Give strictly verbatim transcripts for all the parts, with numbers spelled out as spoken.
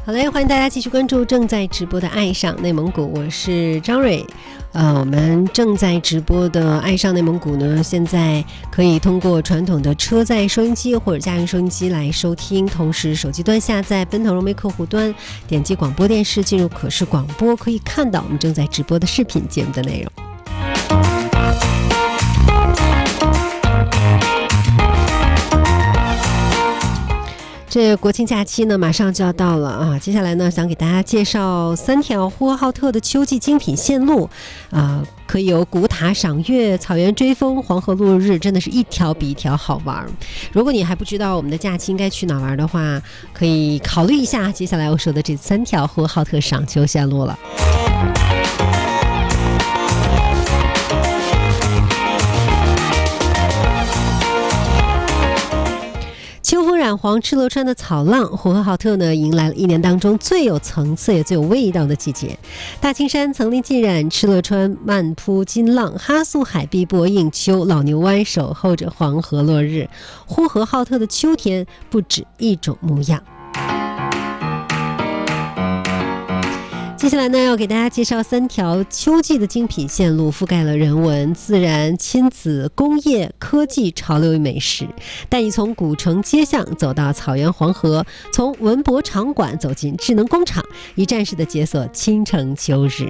好嘞，欢迎大家继续关注正在直播的《爱上内蒙古》，我是张蕊。呃，我们正在直播的《爱上内蒙古》呢，现在可以通过传统的车载收音机或者家用收音机来收听，同时手机端下载奔腾融媒客户端，点击广播电视进入可视广播，可以看到我们正在直播的视频节目的内容。这国庆假期呢，马上就要到了啊！接下来呢，想给大家介绍三条呼和浩特的秋季精品线路，啊、呃，可以有古塔赏月、草原追风、黄河落日，真的是一条比一条好玩。如果你还不知道我们的假期应该去哪玩的话，可以考虑一下接下来我说的这三条呼和浩特赏秋线路了。秋风染黄敕勒川的草浪，呼和浩特呢迎来了一年当中最有层次也最有味道的季节。大青山层林尽染，敕勒川漫铺金浪，哈苏海碧波映秋，老牛湾守候着黄河落日。呼和浩特的秋天不止一种模样。接下来呢，要给大家介绍三条秋季的精品线路，覆盖了人文、自然、亲子、工业、科技、潮流与美食，带你从古城街巷走到草原黄河，从文博场馆走进智能工厂，一站式的解锁倾城秋日。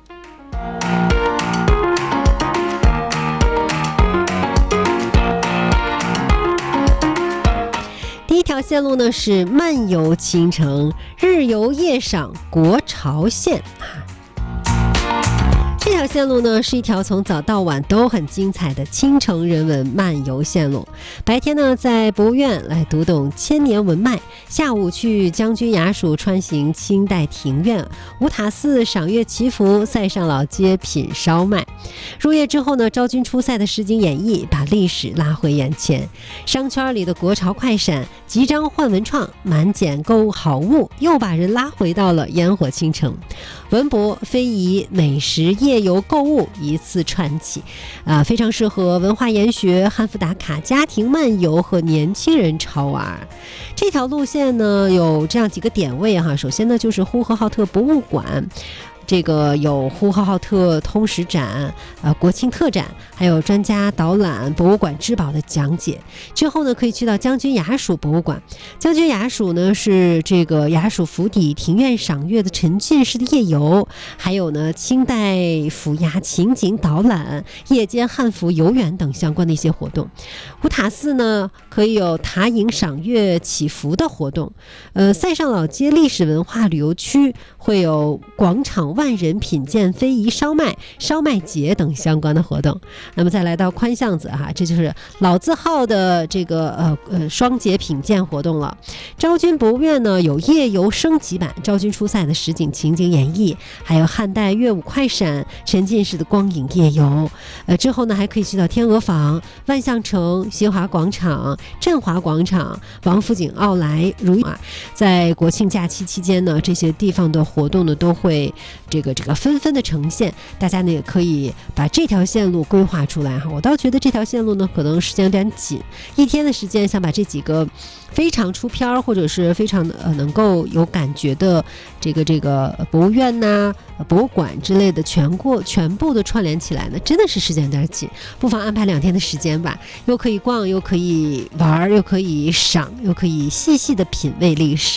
第一条线路呢是漫游倾城，日游夜赏国潮线啊。这条线路呢是一条从早到晚都很精彩的倾城人文漫游线路。白天呢在博物院来读懂千年文脉，下午去将军衙署穿行清代庭院，五塔寺赏月祈福，塞上老街品烧麦。入夜之后呢，昭君出塞的实景演绎把历史拉回眼前，商圈里的国潮快闪，集章换文创，满减购物好物，又把人拉回到了烟火倾城。文博、非遗、美食、夜游、购物一次串起，啊、呃，非常适合文化研学、汉服打卡、家庭漫游和年轻人潮玩。这条路线呢有这样几个点位哈，首先呢就是呼和浩特博物馆。这个有呼和浩特通识展、呃国庆特展，还有专家导览、博物馆之宝的讲解。之后呢，可以去到将军衙署博物馆。将军衙署呢是这个衙署府邸庭院赏月的沉浸式的夜游，还有呢清代府衙情景导览、夜间汉服游园等相关的一些活动。五塔寺呢可以有塔影赏月祈福的活动。呃，塞上老街历史文化旅游区会有广场万人品鉴非遗烧麦、烧麦节等相关的活动。那么再来到宽巷子哈，这就是老字号的这个呃呃双节品鉴活动了。昭君博物院呢有夜游升级版，昭君出塞的实景情景演绎，还有汉代乐舞快闪、沉浸式的光影夜游。呃，之后呢还可以去到天鹅坊、万象城、新华广场、振华广场、王府井奥莱、如意。在国庆假期期间呢，这些地方的活动呢都会。这个这个纷纷的呈现，大家呢也可以把这条线路规划出来哈。我倒觉得这条线路呢可能时间有点紧，一天的时间想把这几个非常出片或者是非常呃能够有感觉的这个这个博物院呐、啊、博物馆之类的全过全部的串联起来呢，真的是时间有点紧，不妨安排两天的时间吧，又可以逛，又可以玩，又可以赏，又可以细细的品味历史。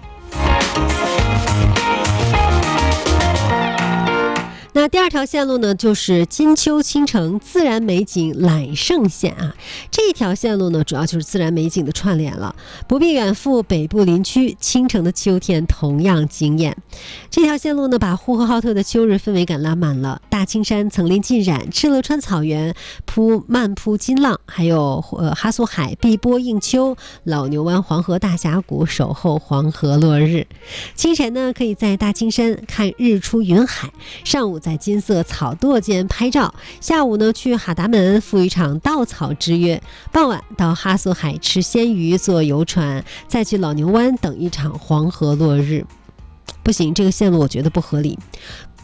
那第二条线路呢，就是金秋倾城自然美景揽胜线啊。这条线路呢，主要就是自然美景的串联了，不必远赴北部林区，倾城的秋天同样惊艳。这条线路呢，把呼和浩特的秋日氛围感拉满了。大青山层林尽染，敕勒川草原铺漫铺金浪，还有呃哈苏海碧波映秋，老牛湾黄河大峡谷守候黄河落日。清晨呢，可以在大青山看日出云海，上午在金色草垛间拍照，下午呢去哈达门赴一场稻草之约，傍晚到哈苏海吃鲜鱼坐游船，再去老牛湾等一场黄河落日。不行，这个线路我觉得不合理。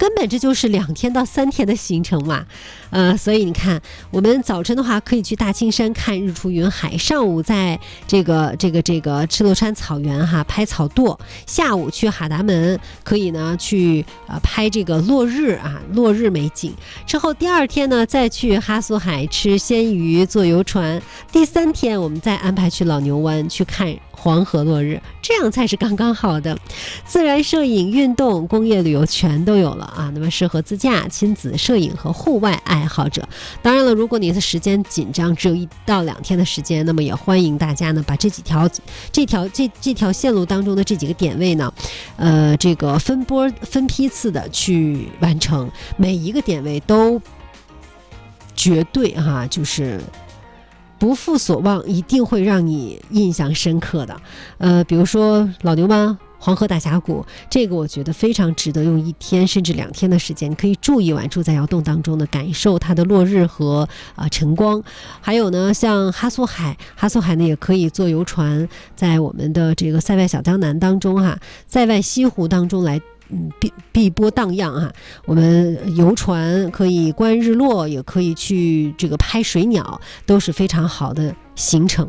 根本这就是两天到三天的行程嘛。呃，所以你看，我们早晨的话可以去大青山看日出云海，上午在这个这个这个敕勒川草原哈拍草垛，下午去哈达门可以呢去呃拍这个落日啊，落日美景。之后第二天呢再去哈苏海吃鲜鱼，坐游船。第三天我们再安排去老牛湾去看黄河落日，这样才是刚刚好的。自然摄影、运动、工业旅游全都有了啊，那么适合自驾、亲子摄影和户外爱好者。当然了，如果你的时间紧张，只有一到两天的时间，那么也欢迎大家呢把这几条这条这这条线路当中的这几个点位呢，呃，这个分波分批次的去完成，每一个点位都绝对哈、啊，就是不负所望，一定会让你印象深刻的。呃，比如说老牛湾、黄河大峡谷，这个我觉得非常值得用一天甚至两天的时间，你可以住一晚，住在窑洞当中的，感受它的落日和啊、呃、晨光。还有呢，像哈苏海，哈苏海呢也可以坐游船，在我们的这个塞外小江南当中哈，塞外西湖当中来。嗯，碧碧波荡漾啊！我们游船可以观日落，也可以去这个拍水鸟，都是非常好的行程。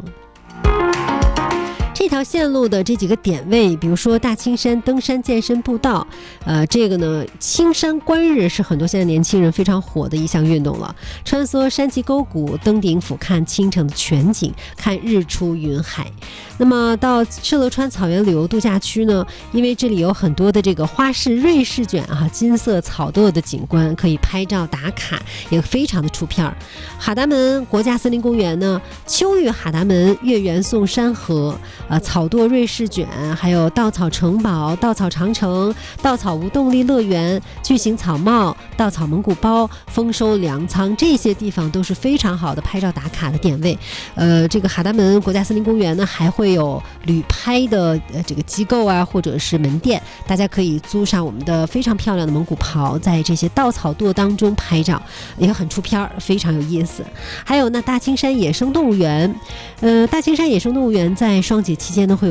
这条线路的这几个点位，比如说大青山登山健身步道，呃，这个呢，青山观日是很多现在年轻人非常火的一项运动了。穿梭山脊沟谷，登顶俯瞰青城的全景，看日出云海。那么到敕勒川草原旅游度假区呢，因为这里有很多的这个花式瑞士卷啊，金色草垛的景观可以拍照打卡，也非常的出片儿。哈达门国家森林公园呢，秋玉哈达门月圆颂山河。呃，草垛瑞士卷，还有稻草城堡、稻草长城、稻草无动力乐园、巨型草帽、稻草蒙古包、丰收粮仓，这些地方都是非常好的拍照打卡的点位。呃，这个哈达门国家森林公园呢，还会有旅拍的呃这个机构啊，或者是门店，大家可以租上我们的非常漂亮的蒙古袍，在这些稻草垛当中拍照，也很出片儿，非常有意思。还有呢，大青山野生动物园，呃，大青山野生动物园在双节期间呢会有